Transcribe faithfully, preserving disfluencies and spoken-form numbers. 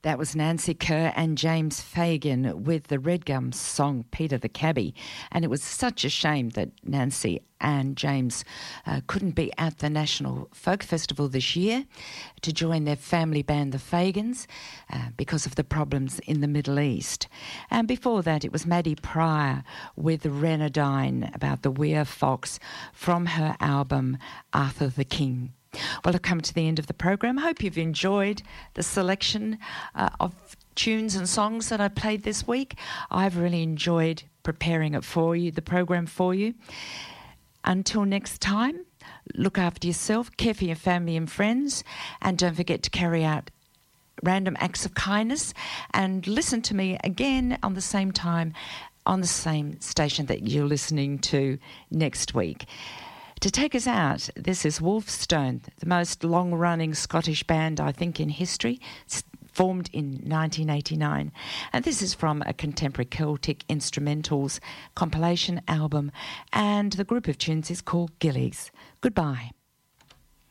That was Nancy Kerr and James Fagan with the Red Gums song Peter the Cabbie. And it was such a shame that Nancy and James uh, couldn't be at the National Folk Festival this year to join their family band, the Fagans, uh, because of the problems in the Middle East. And before that, it was Maddie Pryor with Renadine about the Weir Fox from her album Arthur the King. Well, I've come to the end of the program. I hope you've enjoyed the selection uh, of tunes and songs that I played this week. I've really enjoyed preparing it for you, the program for you. Until next time, look after yourself, care for your family and friends, and don't forget to carry out random acts of kindness and listen to me again on the same time on the same station that you're listening to next week. To take us out, this is Wolfstone, the most long-running Scottish band, I think, in history. It's formed in nineteen eighty-nine. And this is from a contemporary Celtic instrumentals compilation album. And the group of tunes is called Gillies. Goodbye.